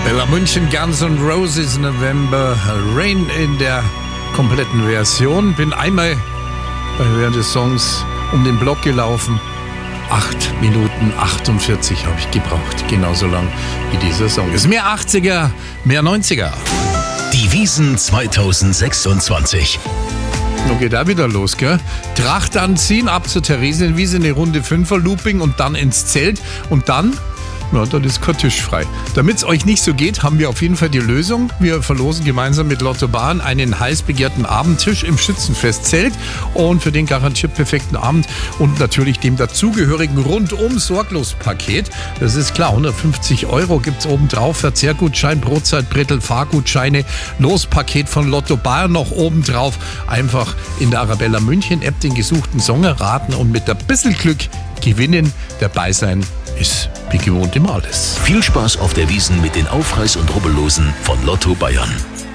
Arabella München, Guns N' Roses, November Rain in der kompletten Version. Bin einmal während des Songs um den Block gelaufen. 8 Minuten 48 habe ich gebraucht. Genauso lang wie dieser Song. Ist mehr 80er, mehr 90er. Die Wiesn 2026. Nun geht da wieder los, gell? Tracht anziehen, ab zur Theresienwiese, eine Runde 5er Looping und dann ins Zelt und dann... Ja, dann ist kein Tisch frei. Damit es euch nicht so geht, haben wir auf jeden Fall die Lösung. Wir verlosen gemeinsam mit Lotto Bahn einen heiß begehrten Abendtisch im Schützenfestzelt und für den garantiert perfekten Abend und natürlich dem dazugehörigen Rundum-Sorglos-Paket. Das ist klar, 150 € gibt's obendrauf, Verzehrgutschein, Brotzeitbrettel, Fahrgutscheine, Lospaket von Lotto Bahn noch obendrauf. Einfach in der Arabella München App den gesuchten Song erraten und mit ein bisschen Glück gewinnen. Dabei sein ist wie gewohnt immer alles. Viel Spaß auf der Wiesn mit den Aufreiß- und Rubbellosen von Lotto Bayern.